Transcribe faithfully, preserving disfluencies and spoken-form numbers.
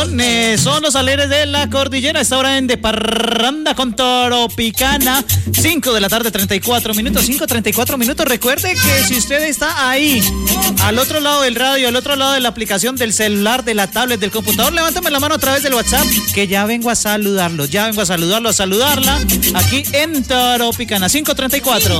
Eh, son los aleres de la cordillera. Esta hora en De Parranda con Tropicana. cinco de la tarde, treinta y cuatro minutos. cinco, treinta y cuatro minutos. Recuerde que si usted está ahí, al otro lado del radio, al otro lado de la aplicación del celular, de la tablet, del computador, levántame la mano a través del WhatsApp, que ya vengo a saludarlo. Ya vengo a saludarlo, a saludarla. Aquí en Tropicana. cinco treinta y cuatro.